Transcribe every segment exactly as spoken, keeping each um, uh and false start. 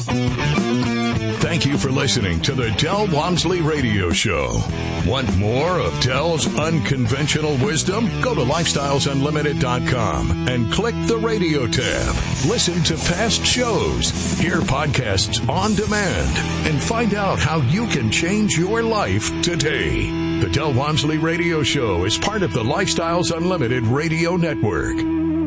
Thank you for listening to the Del Walmsley Radio Show. Want more of Del's unconventional wisdom? Go to lifestyles unlimited dot com and click the radio tab. Listen to past shows, hear podcasts on demand, and find out how you can change your life today. The Del Walmsley Radio Show is part of the Lifestyles Unlimited Radio Network.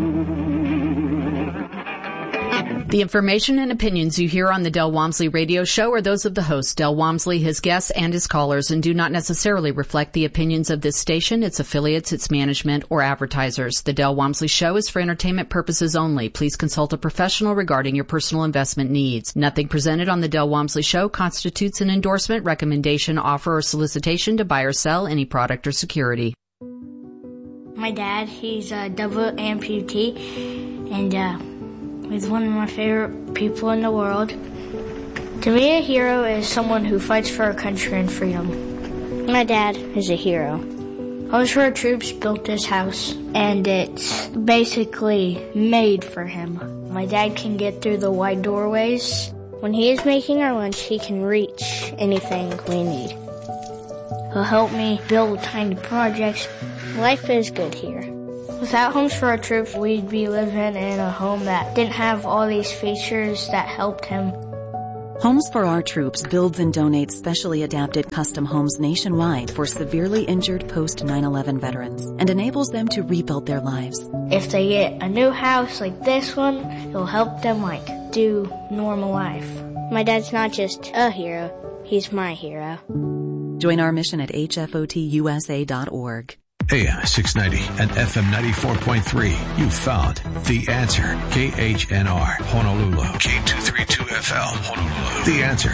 The information and opinions you hear on the Del Walmsley Radio Show are those of the host, Del Walmsley, his guests, and his callers, and do not necessarily reflect the opinions of this station, its affiliates, its management, or advertisers. The Del Walmsley Show is for entertainment purposes only. Please consult a professional regarding your personal investment needs. Nothing presented on the Del Walmsley Show constitutes an endorsement, recommendation, offer, or solicitation to buy or sell any product or security. My dad, he's a double amputee, and uh he's one of my favorite people in the world. To me, a hero is someone who fights for our country and freedom. My dad is a hero. Homes for Our Troops built this house, and it's basically made for him. My dad can get through the wide doorways. When he is making our lunch, he can reach anything we need. He'll help me build tiny projects. Life is good here. Without Homes for Our Troops, we'd be living in a home that didn't have all these features that helped him. Homes for Our Troops builds and donates specially adapted custom homes nationwide for severely injured post nine eleven veterans and enables them to rebuild their lives. If they get a new house like this one, it'll help them like do normal life. My dad's not just a hero, he's my hero. Join our mission at H F O T U S A dot org. A M six ninety and F M ninety-four point three. You found The Answer. K H N R, Honolulu. K two thirty-two F L, Honolulu. The Answer.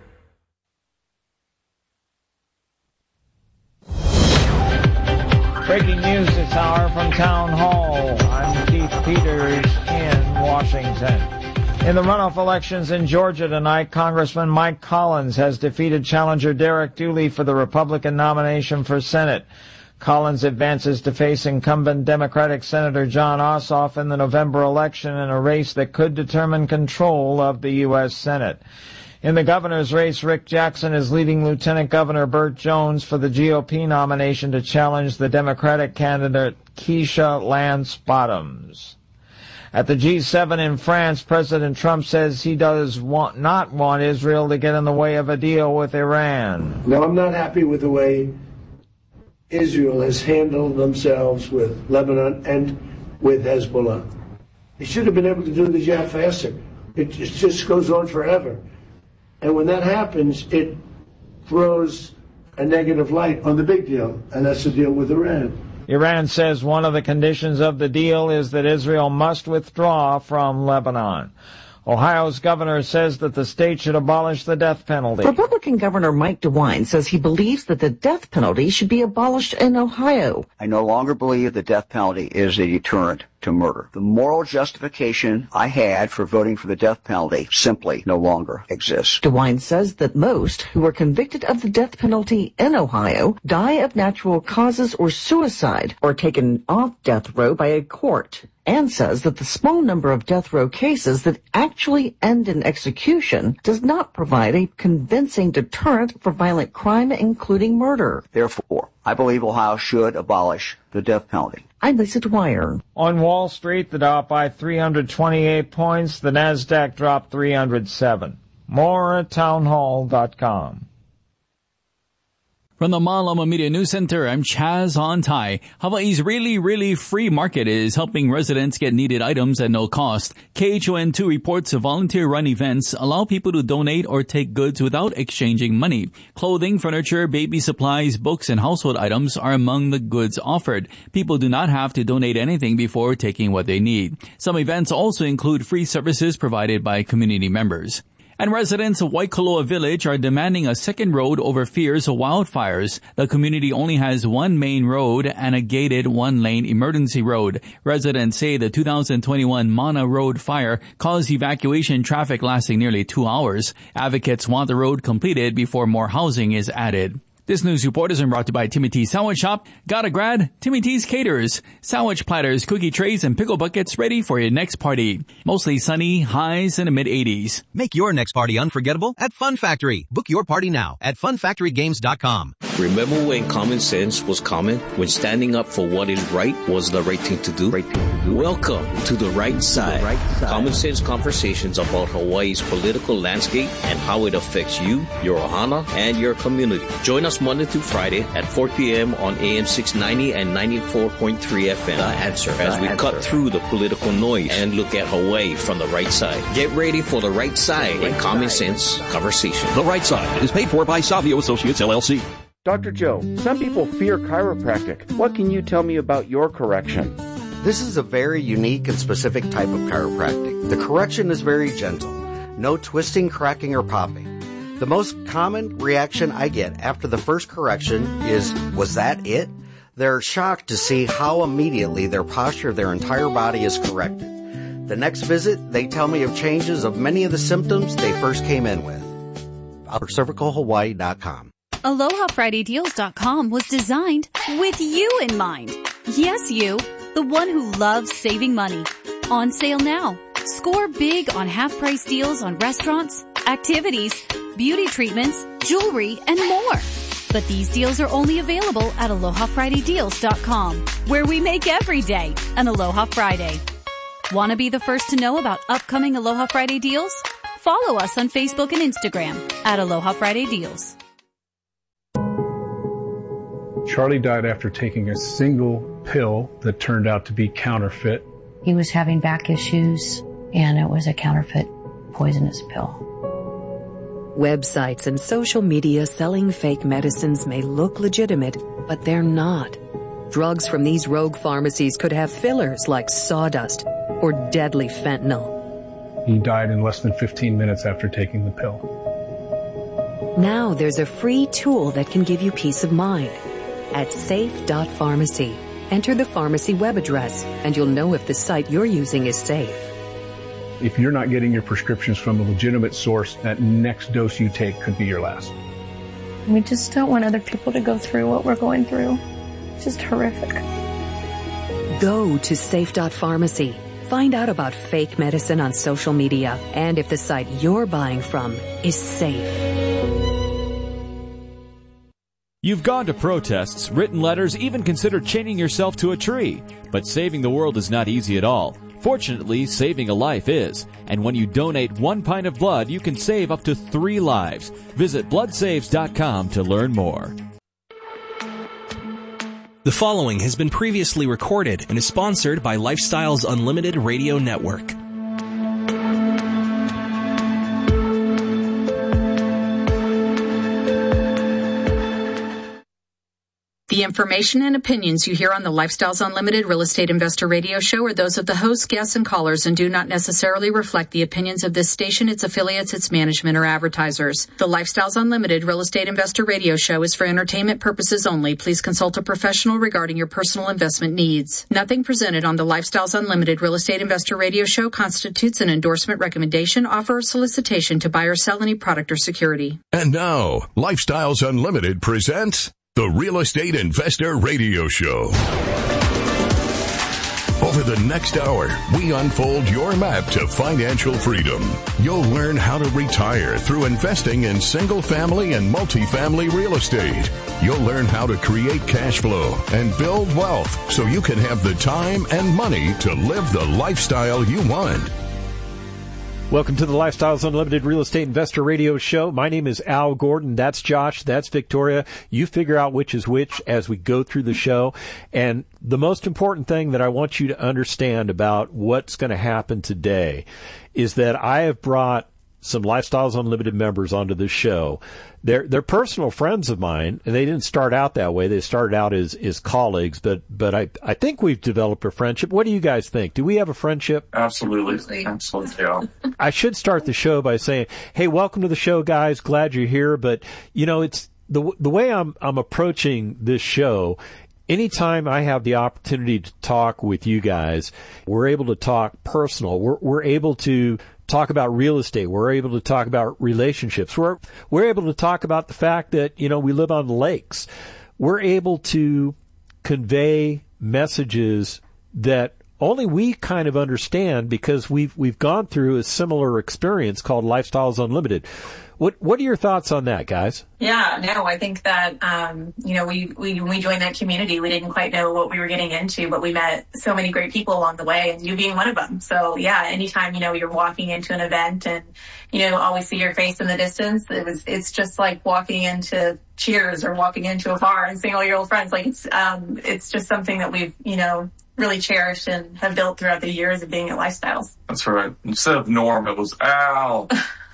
Breaking news this hour from Town Hall. I'm Keith Peters in Washington. In the runoff elections in Georgia tonight, Congressman Mike Collins has defeated challenger Derek Dooley for the Republican nomination for Senate. Collins advances to face incumbent Democratic Senator John Ossoff in the November election in a race that could determine control of the U S Senate. In the governor's race, Rick Jackson is leading Lieutenant Governor Burt Jones for the G O P nomination to challenge the Democratic candidate Keisha Lance Bottoms. At the G seven in France, President Trump says he does want, not want Israel to get in the way of a deal with Iran. No, I'm not happy with the way Israel has handled themselves with Lebanon and with Hezbollah. They should have been able to do the job faster. It just goes on forever. And when that happens, it throws a negative light on the big deal, and that's the deal with Iran. Iran says one of the conditions of the deal is that Israel must withdraw from Lebanon. Ohio's governor says that the state should abolish the death penalty. Republican Governor Mike DeWine says he believes that the death penalty should be abolished in Ohio. I no longer believe the death penalty is a deterrent to murder. The moral justification I had for voting for the death penalty simply no longer exists. DeWine says that most who are convicted of the death penalty in Ohio die of natural causes or suicide or taken off death row by a court, and says that the small number of death row cases that actually end in execution does not provide a convincing deterrent for violent crime, including murder. Therefore, I believe Ohio should abolish the death penalty. I'm Lisa Dwyer. On Wall Street, the Dow up by three hundred twenty-eight points. The NASDAQ dropped three hundred seven. More at townhall dot com. From the Malama Media News Center, I'm Chaz Ontai. Hawaii's really, really free market is helping residents get needed items at no cost. K H O N two reports volunteer-run events allow people to donate or take goods without exchanging money. Clothing, furniture, baby supplies, books, and household items are among the goods offered. People do not have to donate anything before taking what they need. Some events also include free services provided by community members. And residents of Waikoloa Village are demanding a second road over fears of wildfires. The community only has one main road and a gated one-lane emergency road. Residents say the two thousand twenty-one Mana Road fire caused evacuation traffic lasting nearly two hours. Advocates want the road completed before more housing is added. This news report is brought to you by Timmy T's Sandwich Shop. Got a grad? Timmy T's Caterers. Sandwich platters, cookie trays, and pickle buckets ready for your next party. Mostly sunny, highs in the mid eighties. Make your next party unforgettable at Fun Factory. Book your party now at fun factory games dot com. Remember when common sense was common? When standing up for what is right was the right thing to do? Right thing to do. Welcome to The Right Side. The right side. Common sense conversations about Hawaii's political landscape and how it affects you, your ohana, and your community. Join us Monday through Friday at four p.m. on A M six ninety and ninety-four point three F M. The Answer. As we answer. cut through the political noise and look at Hawaii from the right side. Get ready for The Right Side in right Common side. Sense Conversation. The Right Side is paid for by Savio Associates, L L C. Doctor Joe, some people fear chiropractic. What can you tell me about your correction? This is a very unique and specific type of chiropractic. The correction is very gentle. No twisting, cracking, or popping. The most common reaction I get after the first correction is, was that it? They're shocked to see how immediately their posture of their entire body is corrected. The next visit, they tell me of changes of many of the symptoms they first came in with. upper cervical hawaii dot com. Aloha Friday Deals dot com was designed with you in mind. Yes, you, the one who loves saving money. On sale now. Score big on half-price deals on restaurants, activities, beauty treatments, jewelry, and more. But these deals are only available at Aloha Friday Deals dot com, where we make every day an Aloha Friday. Want to be the first to know about upcoming Aloha Friday deals? Follow us on Facebook and Instagram at Aloha Friday Deals. Charlie died after taking a single pill that turned out to be counterfeit. He was having back issues, and it was a counterfeit poisonous pill. Websites and social media selling fake medicines may look legitimate, but they're not. Drugs from these rogue pharmacies could have fillers like sawdust or deadly fentanyl. He died in less than fifteen minutes after taking the pill. Now there's a free tool that can give you peace of mind. At safe dot pharmacy, enter the pharmacy web address, and you'll know if the site you're using is safe. If you're not getting your prescriptions from a legitimate source, that next dose you take could be your last. We just don't want other people to go through what we're going through. It's just horrific. Go to safe dot pharmacy. Find out about fake medicine on social media and if the site you're buying from is safe. You've gone to protests, written letters, even considered chaining yourself to a tree. But saving the world is not easy at all. Fortunately, saving a life is. And when you donate one pint of blood, you can save up to three lives. Visit blood saves dot com to learn more. The following has been previously recorded and is sponsored by Lifestyles Unlimited Radio Network. The information and opinions you hear on the Lifestyles Unlimited Real Estate Investor Radio Show are those of the hosts, guests, and callers and do not necessarily reflect the opinions of this station, its affiliates, its management, or advertisers. The Lifestyles Unlimited Real Estate Investor Radio Show is for entertainment purposes only. Please consult a professional regarding your personal investment needs. Nothing presented on the Lifestyles Unlimited Real Estate Investor Radio Show constitutes an endorsement, recommendation, offer, or solicitation to buy or sell any product or security. And now, Lifestyles Unlimited presents the Real Estate Investor Radio Show. Over the next hour, we unfold your map to financial freedom. You'll learn how to retire through investing in single-family and multifamily real estate. You'll learn how to create cash flow and build wealth so you can have the time and money to live the lifestyle you want. Welcome to the Lifestyles Unlimited Real Estate Investor Radio Show. My name is Al Gordon. That's Josh. That's Victoria. You figure out which is which as we go through the show. And the most important thing that I want you to understand about what's going to happen today is that I have brought some Lifestyles Unlimited members onto this show. They're, they're personal friends of mine, and they didn't start out that way. They started out as, as colleagues, but, but I, I think we've developed a friendship. What do you guys think? Do we have a friendship? Absolutely. Absolutely. Yeah. I should start the show by saying, hey, welcome to the show, guys. Glad you're here. But, you know, it's the, the way I'm, I'm approaching this show. Anytime I have the opportunity to talk with you guys, we're able to talk personal. We're, we're able to talk about real estate. We're able to talk about relationships. We're, we're able to talk about the fact that, you know, we live on the lakes. We're able to convey messages that only we kind of understand because we've, we've gone through a similar experience called Lifestyles Unlimited. What what are your thoughts on that, guys? Yeah, no, I think that, um, you know, we, we, when we joined that community, we didn't quite know what we were getting into, but we met so many great people along the way, and you being one of them. So yeah, anytime, you know, you're walking into an event and, you know, always see your face in the distance, it was, it's just like walking into Cheers or walking into a bar and seeing all your old friends. Like it's, um, it's just something that we've, you know, really cherished and have built throughout the years of being at Lifestyles. That's right. Instead of Norm, it was Al.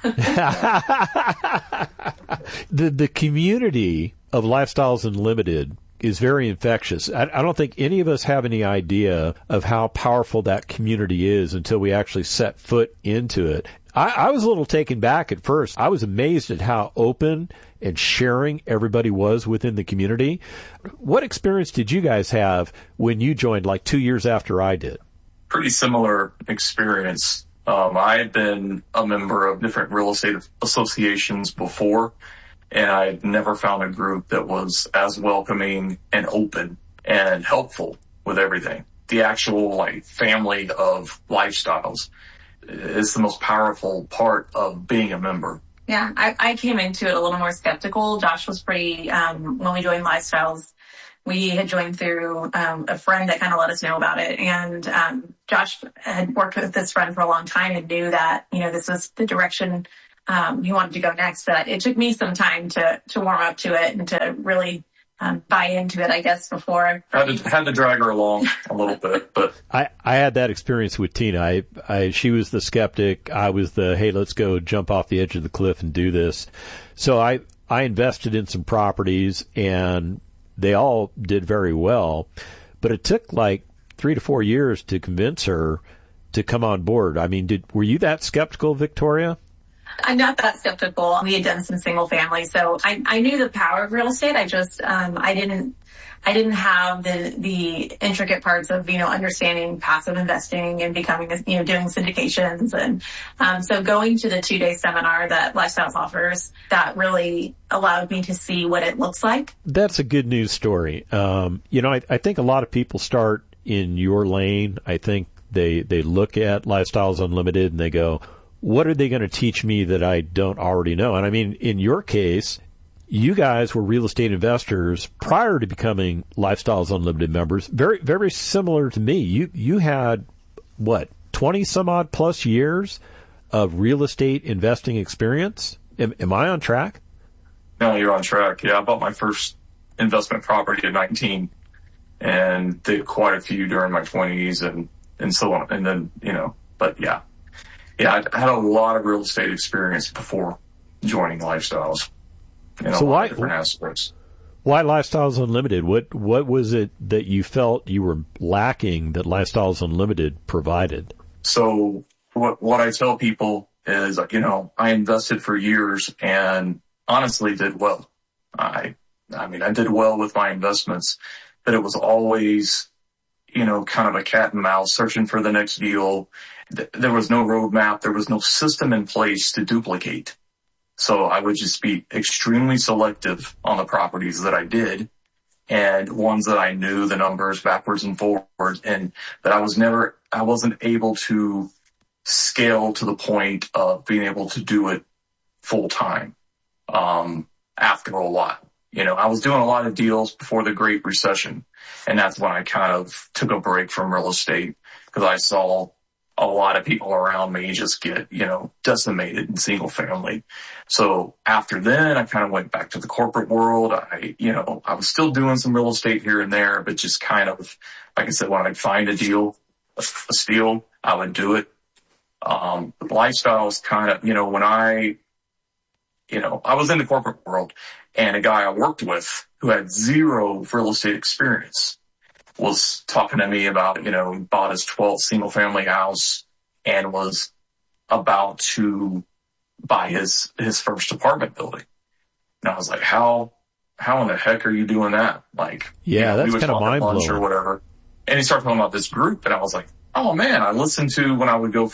the the community of Lifestyles Unlimited is very infectious. I, I don't think any of us have any idea of how powerful that community is until we actually set foot into it. I, I was a little taken back at first. I was amazed at how open and sharing everybody was within the community. What experience did you guys have when you joined, like two years after I did? Pretty similar experience. Um, I had been a member of different real estate associations before, and I had never found a group that was as welcoming and open and helpful with everything. The actual like family of Lifestyles is the most powerful part of being a member. Yeah, I, I came into it a little more skeptical. Josh was pretty, um, when we joined Lifestyles, we had joined through um, a friend that kind of let us know about it. And um, Josh had worked with this friend for a long time and knew that, you know, this was the direction um, he wanted to go next. But it took me some time to, to warm up to it and to really um, buy into it, I guess, before. Had to, had to drag her along a little bit. But I, I had that experience with Tina. I, I, she was the skeptic. I was the, hey, let's go jump off the edge of the cliff and do this. So I, I invested in some properties, and they all did very well, but it took like three to four years to convince her to come on board. I mean, did were you that skeptical, Victoria? I'm not that skeptical. We had done some single family, so I, I knew the power of real estate. I just, um, I didn't, I didn't have the, the intricate parts of, you know, understanding passive investing and becoming, you know, doing syndications. And, um, so going to the two day seminar that Lifestyles offers, that really allowed me to see what it looks like. That's a good news story. Um, you know, I, I think a lot of people start in your lane. I think they, they look at Lifestyles Unlimited and they go, what are they going to teach me that I don't already know? And I mean, in your case, you guys were real estate investors prior to becoming Lifestyles Unlimited members. Very, very similar to me. You, you had what, twenty some odd plus years of real estate investing experience. Am, am I on track? No, you're on track. Yeah. I bought my first investment property at nineteen and did quite a few during my twenties and, and so on. And then, you know, but yeah, yeah, I had a lot of real estate experience before joining Lifestyles. In so a lot why, of different aspects. Why Lifestyles Unlimited? What what was it that you felt you were lacking that Lifestyles Unlimited provided? So what what I tell people is, you know, I invested for years and honestly did well. I I mean, I did well with my investments, but it was always, you know, kind of a cat and mouse searching for the next deal. There was no roadmap. There was no system in place to duplicate. So I would just be extremely selective on the properties that I did and ones that I knew the numbers backwards and forwards, and that I was never, I wasn't able to scale to the point of being able to do it full time. Um, after a while, you know, I was doing a lot of deals before the Great Recession, and that's when I kind of took a break from real estate because I saw a lot of people around me just get, you know, decimated in single family. So after then, I kind of went back to the corporate world. I, you know, I was still doing some real estate here and there, but just kind of, like I said, when I'd find a deal, a, a steal, I would do it. Um, the Lifestyles kind of, you know, when I, you know, I was in the corporate world and a guy I worked with who had zero real estate experience was talking to me about, you know, he bought his twelfth single family house and was about to buy his, his first apartment building. And I was like, how, how in the heck are you doing that? Like, yeah, you know, that's we kind of mind blowing or whatever. And he started talking about this group and I was like, oh man, I listened to when I would go for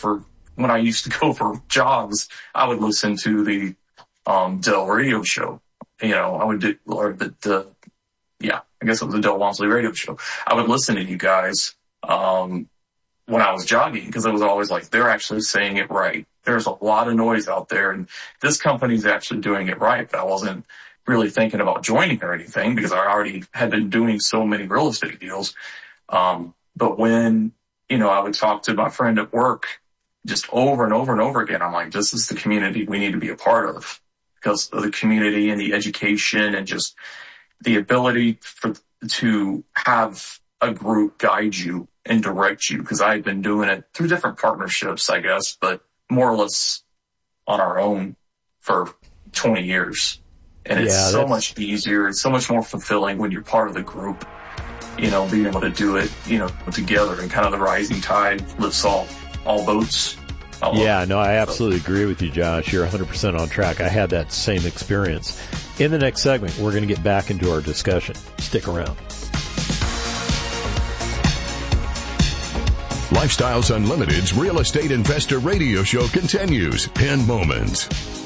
when I used to go for jogs, I would listen to the um, Dell radio show. You know, I would do, or the, the, yeah, I guess it was the Del Walmsley radio show. I would listen to you guys um, when I was jogging because it was always like, they're actually saying it right. There's a lot of noise out there, and this company's actually doing it right. But I wasn't really thinking about joining or anything because I already had been doing so many real estate deals. Um, but when, you know, I would talk to my friend at work just over and over and over again, I'm like, this is the community we need to be a part of because of the community and the education and just the ability for to have a group guide you and direct you. Because I've been doing it through different partnerships, I guess, but more or less on our own for twenty years. And it's yeah, so much easier. It's so much more fulfilling when you're part of the group, you know, being able to do it, you know, together, and kind of the rising tide lifts all, all boats. All yeah, no, I absolutely agree with you, Josh. You're one hundred percent on track. I had that same experience. In the next segment, we're going to get back into our discussion. Stick around. Lifestyles Unlimited's Real Estate Investor Radio Show continues in moments.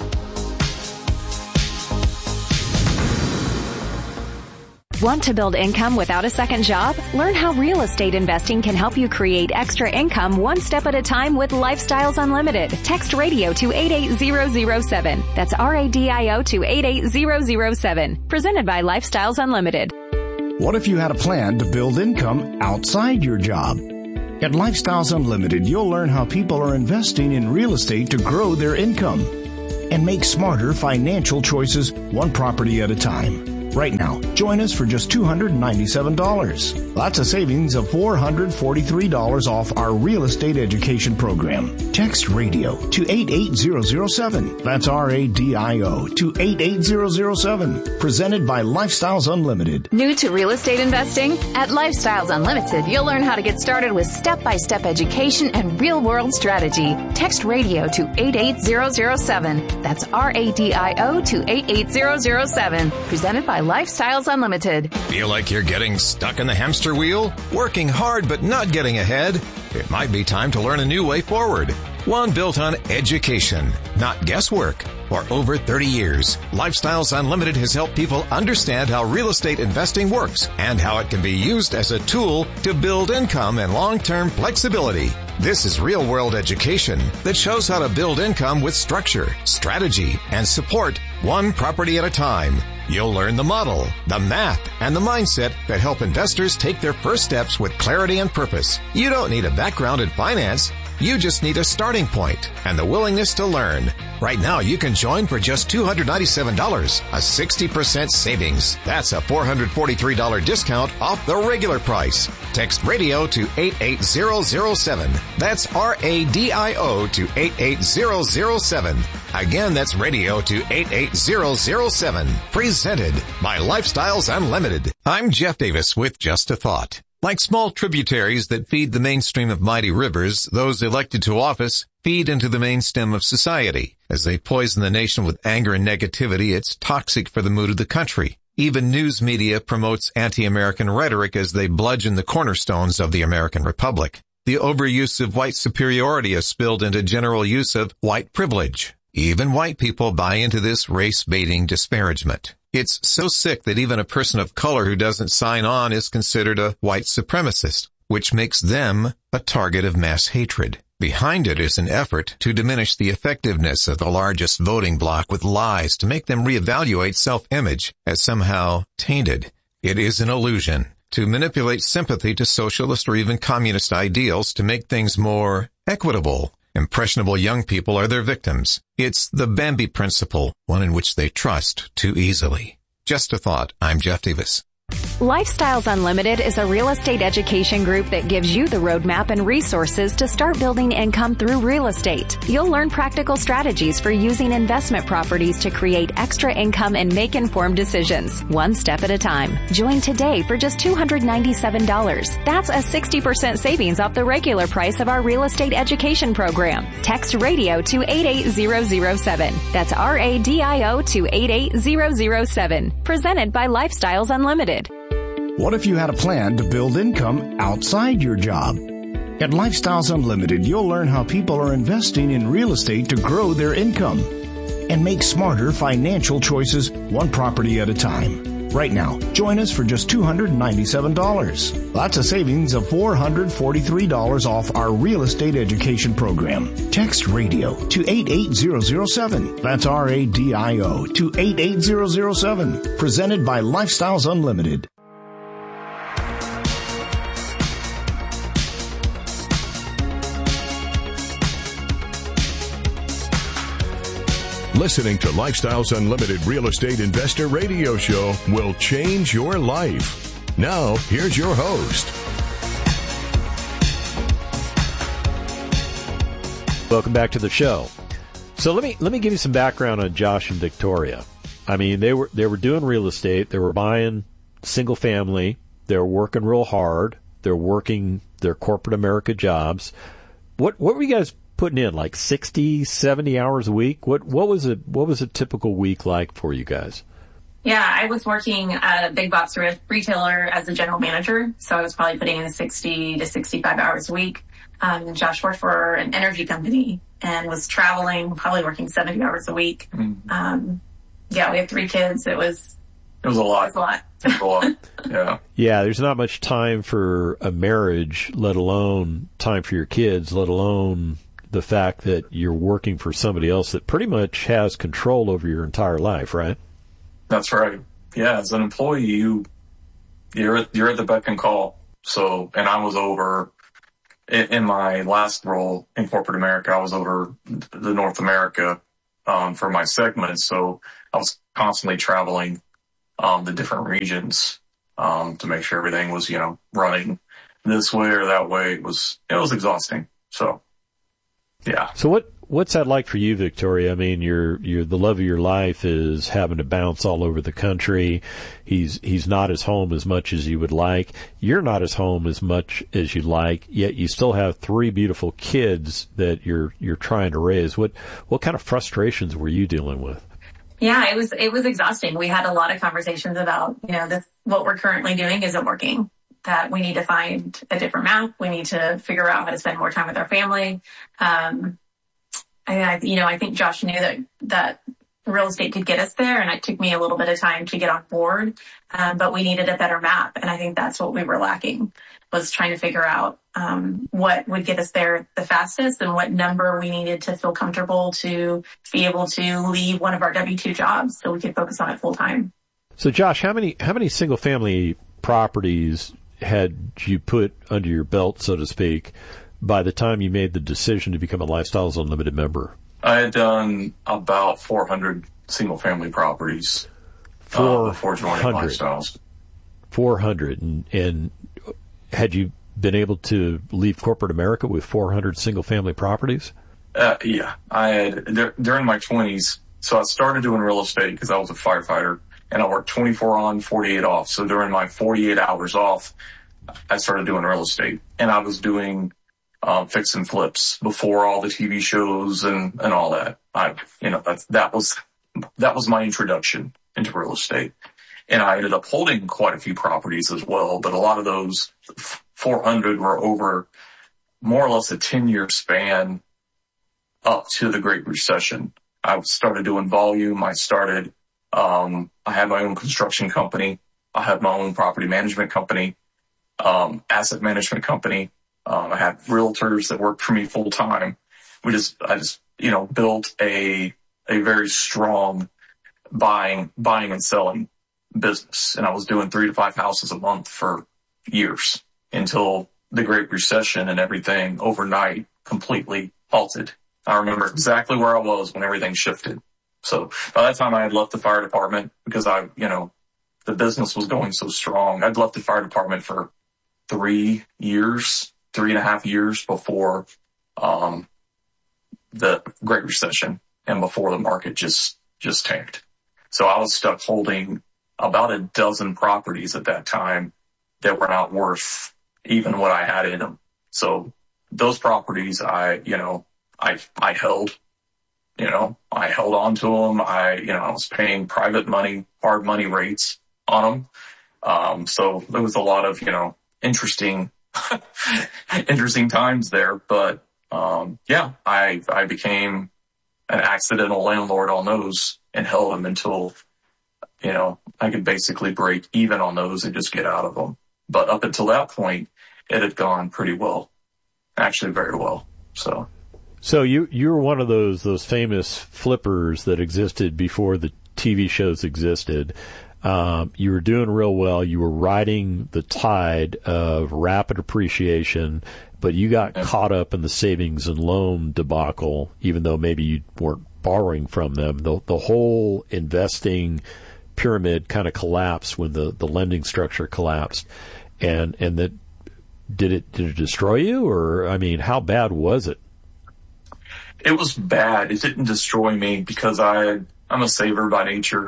Want to build income without a second job? Learn how real estate investing can help you create extra income one step at a time with Lifestyles Unlimited. Text radio to eight eight zero zero seven. That's R A D I O to eight eight zero zero seven. Presented by Lifestyles Unlimited. What if you had a plan to build income outside your job? At Lifestyles Unlimited, you'll learn how people are investing in real estate to grow their income and make smarter financial choices one property at a time. Right now, join us for just two hundred ninety-seven dollars. That's a savings of four hundred forty-three dollars off our real estate education program. Text radio to eight eight zero zero seven. That's R A D I O to eight eight zero zero seven. Presented by Lifestyles Unlimited. New to real estate investing? At Lifestyles Unlimited, you'll learn how to get started with step-by-step education and real-world strategy. Text radio to eight eight zero zero seven. That's R A D I O to eight eight zero zero seven. Presented by Lifestyles Unlimited. Feel like you're getting stuck in the hamster wheel? Working hard but not getting ahead? It might be time to learn a new way forward. One built on education, not guesswork. For over thirty years, Lifestyles Unlimited has helped people understand how real estate investing works and how it can be used as a tool to build income and long-term flexibility. This is real-world education that shows how to build income with structure, strategy, and support one property at a time. You'll learn the model, the math, and the mindset that help investors take their first steps with clarity and purpose. You don't need a background in finance. You just need a starting point and the willingness to learn. Right now, you can join for just two hundred ninety-seven dollars, a sixty percent savings. That's a four hundred forty-three dollars discount off the regular price. Text radio to eight eight zero zero seven. That's R A D I O to eight eight zero zero seven. Again, that's radio to eight eight zero zero seven. Presented by Lifestyles Unlimited. I'm Jeff Davis with Just a Thought. Like small tributaries that feed the mainstream of mighty rivers, those elected to office feed into the main stem of society. As they poison the nation with anger and negativity, it's toxic for the mood of the country. Even news media promotes anti-American rhetoric as they bludgeon the cornerstones of the American Republic. The overuse of white superiority has spilled into general use of white privilege. Even white people buy into this race-baiting disparagement. It's so sick that even a person of color who doesn't sign on is considered a white supremacist, which makes them a target of mass hatred. Behind it is an effort to diminish the effectiveness of the largest voting bloc with lies to make them reevaluate self-image as somehow tainted. It is an illusion to manipulate sympathy to socialist or even communist ideals to make things more equitable. Impressionable young people are their victims. It's the Bambi principle, one in which they trust too easily. Just a thought. I'm Jeff Davis. Lifestyles Unlimited is a real estate education group that gives you the roadmap and resources to start building income through real estate. You'll learn practical strategies for using investment properties to create extra income and make informed decisions, one step at a time. Join today for just two hundred ninety-seven dollars. That's a sixty percent savings off the regular price of our real estate education program. Text radio to eight eight zero zero seven. That's R A D I O to eight eight zero zero seven. Presented by Lifestyles Unlimited. What if you had a plan to build income outside your job? At Lifestyles Unlimited, you'll learn how people are investing in real estate to grow their income and make smarter financial choices one property at a time. Right now, join us for just two hundred ninety-seven dollars. That's a savings of four hundred forty-three dollars off our real estate education program. Text radio to eight eight zero zero seven. That's R A D I O to eight eight zero zero seven. Presented by Lifestyles Unlimited. Listening to Lifestyles Unlimited Real Estate Investor Radio Show will change your life. Now, here's your host. Welcome back to the show. So let me let me give you some background on Josh and Victoria. I mean, they were they were doing real estate. They were buying single family. They were working real hard. They're working their corporate America jobs. What what were you guys putting in, like sixty, seventy hours a week? What what was a what was a typical week like for you guys? Yeah, I was working at a big box re- retailer as a general manager, so I was probably putting in sixty to sixty-five hours a week. Um, Josh worked for an energy company and was traveling, probably working seventy hours a week. Mm-hmm. Um, yeah, we have three kids. It was it was a lot. It was a lot. It was a lot. Yeah. Yeah, there's not much time for a marriage, let alone time for your kids, let alone the fact that you're working for somebody else that pretty much has control over your entire life, right? That's right. Yeah, as an employee, you, you're at, you're at the beck and call. So, and I was over, in, in my last role in corporate America, I was over the North America um, for my segment. So I was constantly traveling um, the different regions um, to make sure everything was, you know, running this way or that way. It was, it was exhausting. So. Yeah. So what what's that like for you, Victoria? I mean, you're you're the love of your life is having to bounce all over the country. He's he's not as home as much as you would like. You're not as home as much as you like. Yet you still have three beautiful kids that you're you're trying to raise. What what kind of frustrations were you dealing with? Yeah, it was it was exhausting. We had a lot of conversations about, you know, this what we're currently doing isn't working. That we need to find a different map. We need to figure out how to spend more time with our family. Um, and I, you know, I think Josh knew that, that real estate could get us there, and it took me a little bit of time to get on board. Um, but we needed a better map. And I think that's what we were lacking, was trying to figure out, um, what would get us there the fastest and what number we needed to feel comfortable to be able to leave one of our W two jobs so we could focus on it full time. So Josh, how many, how many single family properties had you put under your belt, so to speak, by the time you made the decision to become a Lifestyles Unlimited member? I had done about four hundred single-family properties uh, before joining Lifestyles. four hundred. And, and had you been able to leave corporate America with four hundred single-family properties? Uh, yeah. I had, during my twenties, so I started doing real estate because I was a firefighter. And I worked twenty-four on, forty-eight off. So during my forty-eight hours off, I started doing real estate. And I was doing um, fix and flips before all the T V shows and, and all that. I, you know, that's, that was, that was my introduction into real estate. And I ended up holding quite a few properties as well. But a lot of those four hundred were over more or less a ten-year span up to the Great Recession. I started doing volume. I started Um, I had my own construction company. I had my own property management company, um, asset management company. Um, I had realtors that worked for me full time. We just, I just, you know, built a, a very strong buying, buying and selling business. And I was doing three to five houses a month for years until the Great Recession and everything overnight completely halted. I remember exactly where I was when everything shifted. So by that time I had left the fire department because I, you know, the business was going so strong. I'd left the fire department for three years, three and a half years before, um, the Great Recession and before the market just, just tanked. So I was stuck holding about a dozen properties at that time that were not worth even what I had in them. So those properties I, you know, I, I held. You know, I held on to them. I, you know, I was paying private money, hard money rates on them. Um, so there was a lot of, you know, interesting interesting times there. But, um, yeah, I, I became an accidental landlord on those and held them until, you know, I could basically break even on those and just get out of them. But up until that point, it had gone pretty well, actually very well. So, so you, you were one of those, those famous flippers that existed before the T V shows existed. Um, you were doing real well. You were riding the tide of rapid appreciation, but you got yeah. caught up in the savings and loan debacle, even though maybe you weren't borrowing from them. The, the whole investing pyramid kind of collapsed when the, the lending structure collapsed. And, and that, did it, did it destroy you? Or, I mean, how bad was it? It was bad. It didn't destroy me because I, I'm a saver by nature.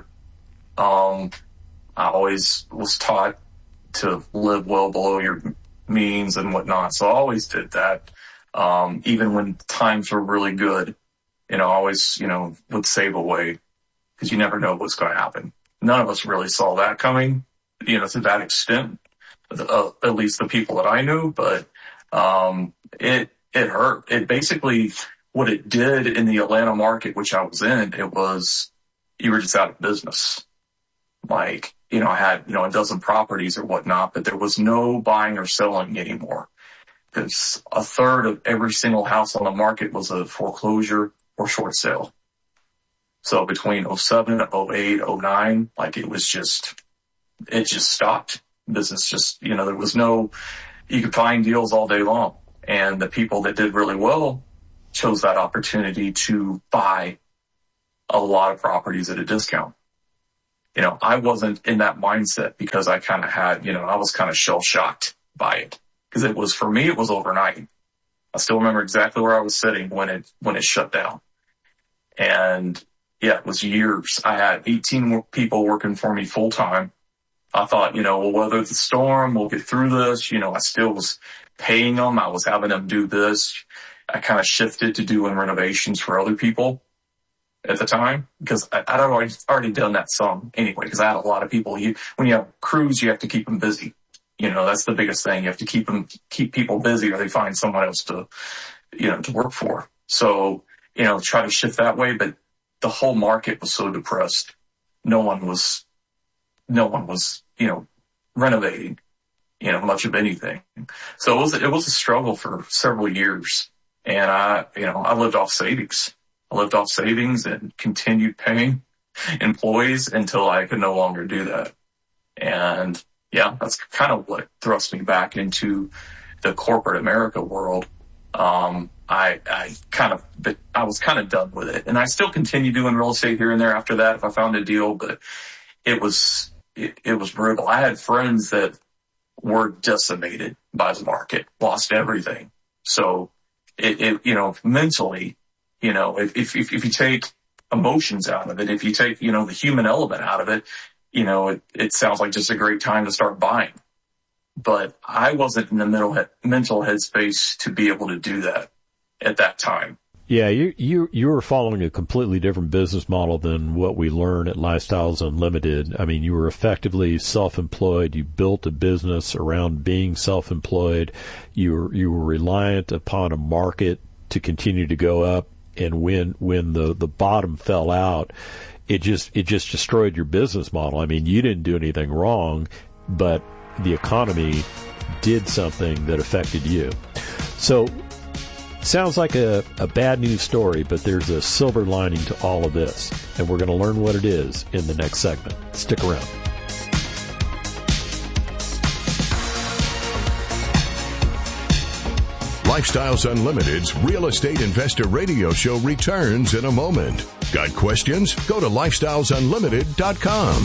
Um, I always was taught to live well below your means and whatnot. So I always did that. Um, even when times were really good, you know, I always, you know, would save away because you never know what's going to happen. None of us really saw that coming, you know, to that extent, uh, at least the people that I knew, but, um, it, it hurt. It basically, what it did in the Atlanta market, which I was in, it was, you were just out of business. Like, you know, I had, you know, a dozen properties or whatnot, but there was no buying or selling anymore because a third of every single house on the market was a foreclosure or short sale. So between oh seven, oh eight, oh nine, like it was just, it just stopped. Business just, you know, there was no, you could find deals all day long. And the people that did really well chose that opportunity to buy a lot of properties at a discount. You know, I wasn't in that mindset because I kind of had, you know, I was kind of shell shocked by it because it was, for me, it was overnight. I still remember exactly where I was sitting when it, when it shut down. And yeah, it was years. I had eighteen people working for me full time. I thought, you know, we'll weather the storm. We'll get through this. You know, I still was paying them. I was having them do this. I kind of shifted to doing renovations for other people at the time because I, I'd already, already done that some anyway because I had a lot of people. You, when you have crews, you have to keep them busy. You know, that's the biggest thing. You have to keep them, keep people busy or they find someone else to, you know, to work for. So, you know, try to shift that way. But the whole market was so depressed. No one was, no one was, you know, renovating, you know, much of anything. So it was, it was a struggle for several years. And I, you know, I lived off savings. I lived off savings and continued paying employees until I could no longer do that. And yeah, that's kind of what thrust me back into the corporate America world. Um, I, I kind of, I was kind of done with it. And I still continue doing real estate here and there after that if I found a deal, but it was, it, it was brutal. I had friends that were decimated by the market, lost everything. So it, it you know, mentally, you know, if, if, if you take emotions out of it, if you take, you know, the human element out of it, you know, it, it sounds like just a great time to start buying. But I wasn't in the mental head, mental headspace to be able to do that at that time. Yeah, you you you were following a completely different business model than what we learn at Lifestyles Unlimited. I mean, you were effectively self-employed. You built a business around being self-employed. You were you were reliant upon a market to continue to go up. And when when the, the bottom fell out, it just it just destroyed your business model. I mean, you didn't do anything wrong, but the economy did something that affected you. So, sounds like a, a bad news story, but there's a silver lining to all of this, and we're going to learn what it is in the next segment. Stick around. Lifestyles Unlimited's Real Estate Investor Radio Show returns in a moment. Got questions? Go to lifestyles unlimited dot com.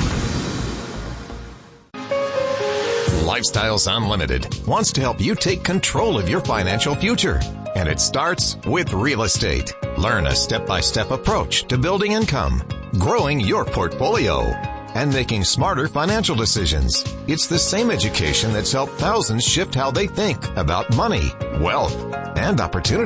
Lifestyles Unlimited wants to help you take control of your financial future. And it starts with real estate. Learn a step-by-step approach to building income, growing your portfolio, and making smarter financial decisions. It's the same education that's helped thousands shift how they think about money, wealth, and opportunity.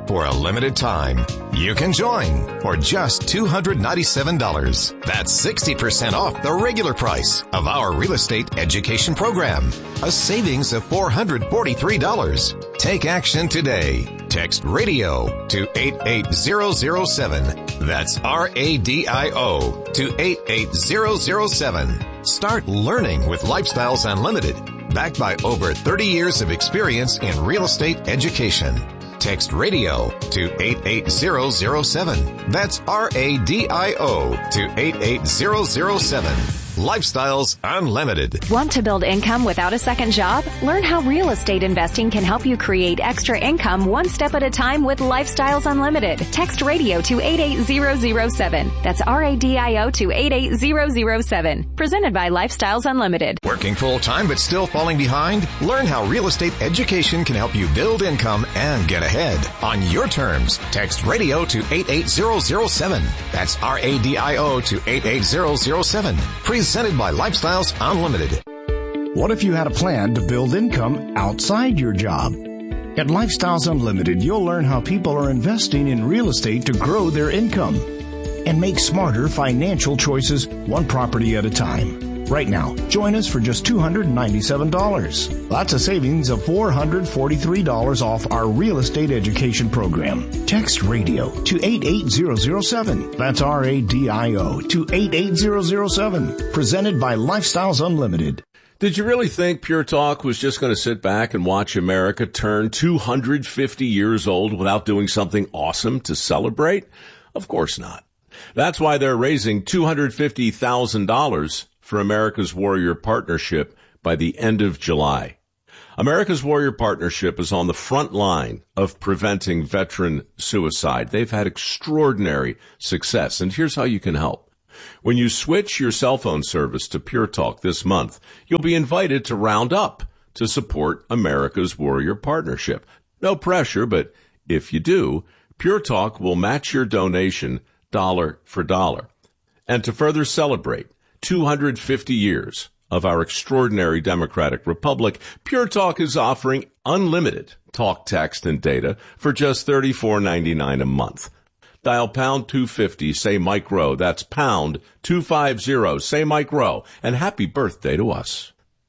For a limited time, you can join for just two hundred ninety-seven dollars. That's sixty percent off the regular price of our real estate education program. A savings of four hundred forty-three dollars. Take action today. Text radio to eight eight zero zero seven. That's R A D I O to eight eight zero zero seven. Start learning with Lifestyles Unlimited, backed by over thirty years of experience in real estate education. Text radio to eight eight zero zero seven. That's R A D I O to eight eight zero zero seven. Lifestyles Unlimited. Want to build income without a second job? Learn how real estate investing can help you create extra income one step at a time with Lifestyles Unlimited. Text radio to eight eight zero zero seven. That's R A D I O to eight eight zero zero seven. Presented by Lifestyles Unlimited. Working full-time but still falling behind? Learn how real estate education can help you build income and get ahead. On your terms, text radio to eight eight zero zero seven. That's R A D I O to eight eight zero zero seven. Presented by Lifestyles Unlimited. What if you had a plan to build income outside your job? At Lifestyles Unlimited, you'll learn how people are investing in real estate to grow their income and make smarter financial choices one property at a time. Right now, join us for just two hundred ninety-seven dollars. That's a savings of four hundred forty-three dollars off our real estate education program. Text radio to eight eight zero zero seven. That's R A D I O to eight eight zero zero seven. Presented by Lifestyles Unlimited. Did you really think Pure Talk was just going to sit back and watch America turn two hundred fifty years old without doing something awesome to celebrate? Of course not. That's why they're raising two hundred fifty thousand dollars for America's Warrior Partnership by the end of July. America's Warrior Partnership is on the front line of preventing veteran suicide. They've had extraordinary success, and here's how you can help. When you switch your cell phone service to Pure Talk this month, you'll be invited to round up to support America's Warrior Partnership. No pressure, but if you do, Pure Talk will match your donation dollar for dollar. And to further celebrate two hundred fifty years of our extraordinary democratic republic, Pure Talk is offering unlimited talk, text, and data for just thirty-four ninety-nine a month. Dial pound two fifty, say Mike Rowe. That's pound two fifty, say Mike Rowe. And happy birthday to us.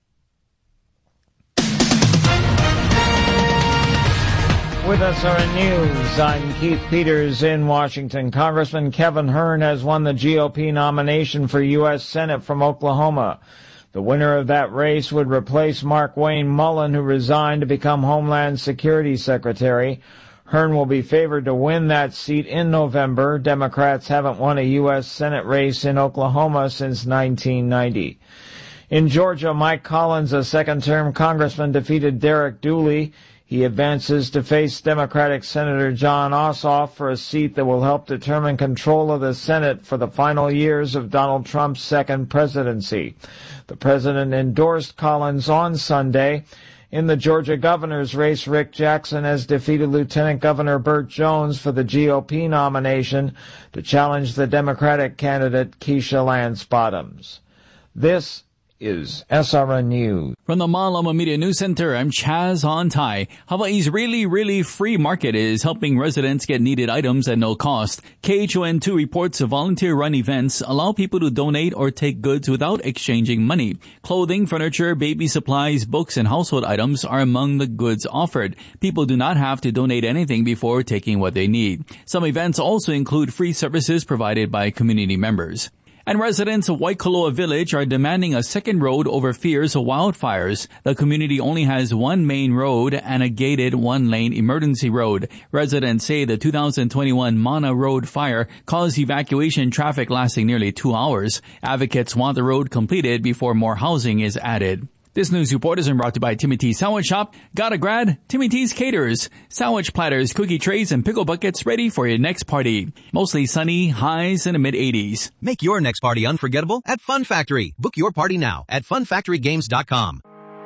With S R N News, I'm Keith Peters in Washington. Congressman Kevin Hern has won the G O P nomination for U S Senate from Oklahoma. The winner of that race would replace Mark Wayne Mullen, who resigned to become Homeland Security Secretary. Hern will be favored to win that seat in November. Democrats haven't won a U S Senate race in Oklahoma since nineteen ninety. In Georgia, Mike Collins, a second-term congressman, defeated Derek Dooley. He advances to face Democratic Senator John Ossoff for a seat that will help determine control of the Senate for the final years of Donald Trump's second presidency. The president endorsed Collins on Sunday. In the Georgia governor's race, Rick Jackson has defeated Lieutenant Governor Burt Jones for the G O P nomination to challenge the Democratic candidate Keisha Lance Bottoms. This is S R N News. From the Malama Media News Center, I'm Chaz Hontai. Hawaii's really, really free market is helping residents get needed items at no cost. K H O N two reports volunteer-run events allow people to donate or take goods without exchanging money. Clothing, furniture, baby supplies, books, and household items are among the goods offered. People do not have to donate anything before taking what they need. Some events also include free services provided by community members. And residents of Waikoloa Village are demanding a second road over fears of wildfires. The community only has one main road and a gated one-lane emergency road. Residents say the two thousand twenty-one Mana Road fire caused evacuation traffic lasting nearly two hours. Advocates want the road completed before more housing is added. This news report is brought to you by Timmy T's Sandwich Shop. Got a grad? Timmy T's caters. Sandwich platters, cookie trays, and pickle buckets ready for your next party. Mostly sunny, highs in the mid eighties. Make your next party unforgettable at Fun Factory. Book your party now at fun factory games dot com.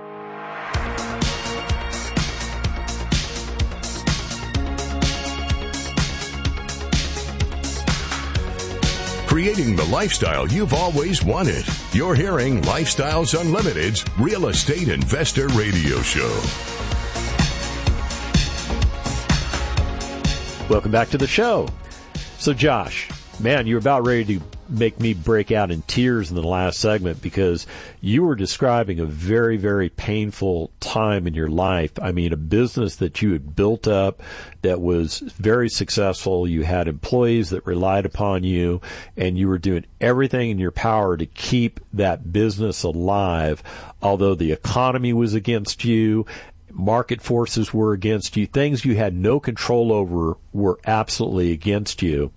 Creating the lifestyle you've always wanted. You're hearing Lifestyles Unlimited's Real Estate Investor Radio Show. Welcome back to the show. So, Josh, man, you're about ready to make me break out in tears in the last segment because you were describing a very, very painful time in your life. I mean, a business that you had built up that was very successful. You had employees that relied upon you, and you were doing everything in your power to keep that business alive, although the economy was against you. Market forces were against you. Things you had no control over were absolutely against you.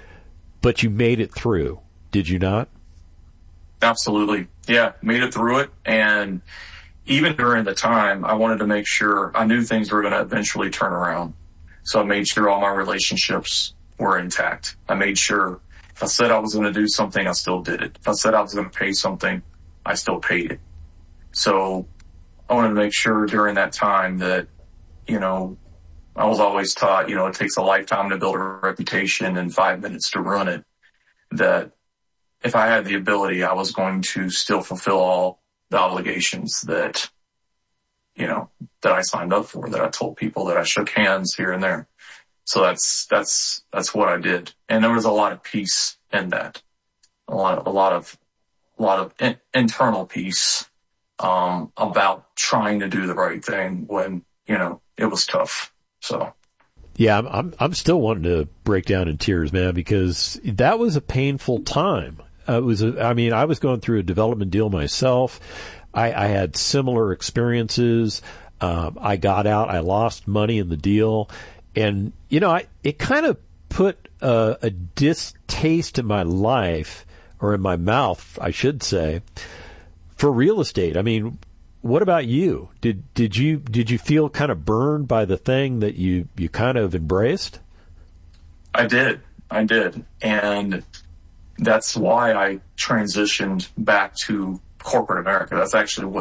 But you made it through, did you not? Absolutely. Yeah, made it through it. And even during the time, I wanted to make sure I knew things were going to eventually turn around. So I made sure all my relationships were intact. I made sure if I said I was going to do something, I still did it. If I said I was going to pay something, I still paid it. So I wanted to make sure during that time that, you know, I was always taught, you know, it takes a lifetime to build a reputation and five minutes to run it, that if I had the ability, I was going to still fulfill all the obligations that, you know, that I signed up for, that I told people, that I shook hands here and there. So that's, that's, that's what I did. And there was a lot of peace in that, a lot of, a lot of, a lot of in, internal peace, um, about trying to do the right thing when, you know, it was tough. So, yeah, I'm, I'm I'm still wanting to break down in tears, man, because that was a painful time. Uh, it was, a, I mean, I was going through a development deal myself. I, I had similar experiences. Um, I got out, I lost money in the deal, and you know, I it kind of put a, a distaste in my life, or in my mouth, I should say, for real estate. I mean, what about you? Did did you did you feel kind of burned by the thing that you, you kind of embraced? I did. I did. And that's why I transitioned back to corporate America. That's actually what